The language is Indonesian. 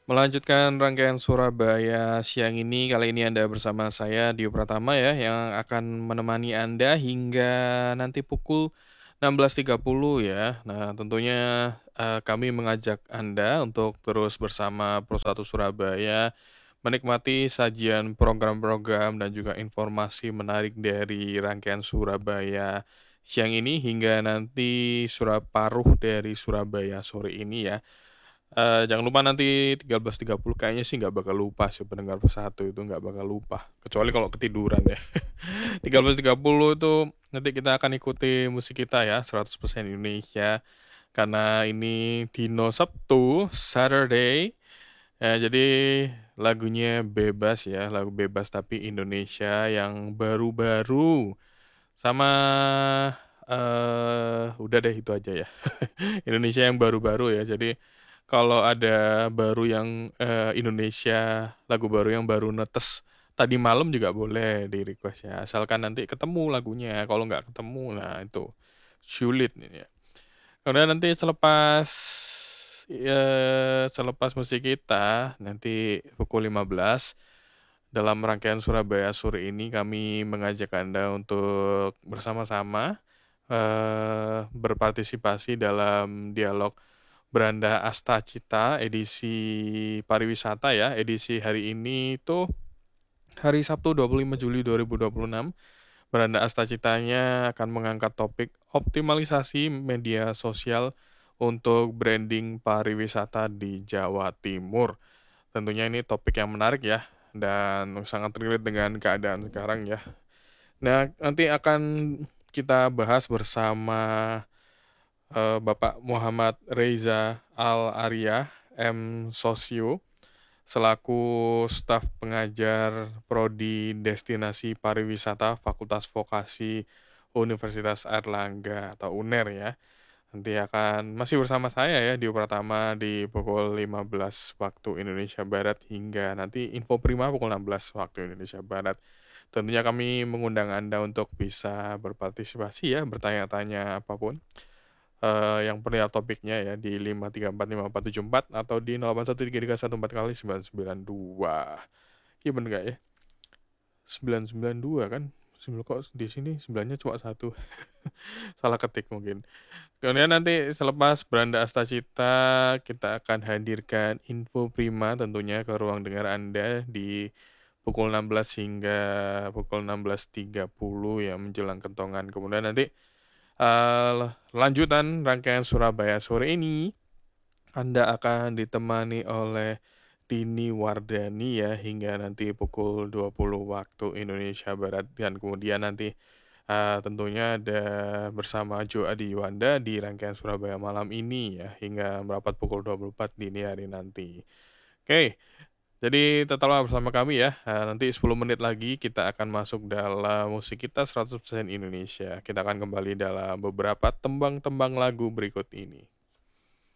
Melanjutkan rangkaian Surabaya siang ini, kali ini Anda bersama saya Dio Pratama ya, yang akan menemani Anda hingga nanti pukul 16.30 ya. Nah, tentunya kami mengajak Anda untuk terus bersama Pro1 Surabaya menikmati sajian program-program dan juga informasi menarik dari rangkaian Surabaya siang ini hingga nanti paruh dari Surabaya sore ini ya. Jangan lupa nanti 13.30 kayaknya sih nggak bakal lupa sih pendengar Persatu itu nggak bakal lupa, kecuali kalau ketiduran ya. 13.30 itu nanti kita akan ikuti musik kita ya, 100% Indonesia, karena ini Dino Sabtu, Saturday, jadi lagunya bebas ya, lagu bebas tapi Indonesia yang baru-baru, sama, udah deh itu aja ya. Indonesia yang baru-baru ya, jadi kalau ada baru yang, Indonesia, lagu baru yang baru netes tadi malam juga boleh di-request ya, asalkan nanti ketemu lagunya, kalau nggak ketemu, nah itu sulit ini ya. Kemudian nanti selepas musik kita, nanti pukul 15, dalam rangkaian Surabaya Sore ini kami mengajak Anda untuk bersama-sama, berpartisipasi dalam dialog Beranda Astacita edisi pariwisata ya, edisi hari ini tuh hari Sabtu 25 Juli 2026. Beranda Astacitanya akan mengangkat topik optimalisasi media sosial untuk branding pariwisata di Jawa Timur. Tentunya ini topik yang menarik ya, dan sangat relate dengan keadaan sekarang ya. Nah, nanti akan kita bahas bersama Bapak Muhammad Reza Al-Arya, M. Sosio, selaku staf pengajar Prodi Destinasi Pariwisata Fakultas Vokasi Universitas Airlangga atau UNER ya. Nanti akan masih bersama saya ya di Pratama di pukul 15 waktu Indonesia Barat hingga nanti info prima pukul 16 waktu Indonesia Barat. Tentunya kami mengundang Anda untuk bisa berpartisipasi ya, bertanya-tanya apapun yang perihal topiknya ya di 5345474 atau di 081331 kali 992. Iya bener nggak ya? 992 kan? Kok di sini 9-nya cuma satu. Salah ketik mungkin. Kemudian nanti selepas Beranda Astacita, kita akan hadirkan info prima tentunya ke ruang dengar Anda di pukul 16 hingga pukul 16.30 ya menjelang kentongan. Kemudian nanti lanjutan rangkaian Surabaya sore ini, Anda akan ditemani oleh Dini Wardani ya hingga nanti pukul 20 waktu Indonesia Barat, dan kemudian nanti tentunya ada bersama Jo Adi Yuanda di rangkaian Surabaya malam ini ya hingga merapat pukul 24 dini hari nanti. Oke, jadi tetaplah bersama kami ya. Nanti 10 menit lagi kita akan masuk dalam musik kita 100% Indonesia. Kita akan kembali dalam beberapa tembang-tembang lagu berikut ini.